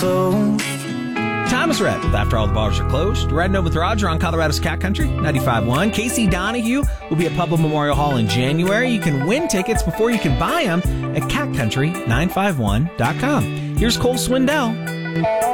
closed. Time is red. After all the bars are closed. Red Note with Roger on Colorado's Cat Country 95.1. Casey Donahue will be at Pueblo Memorial Hall in January. You can win tickets before you can buy them at catcountry951.com. Here's Cole Swindell.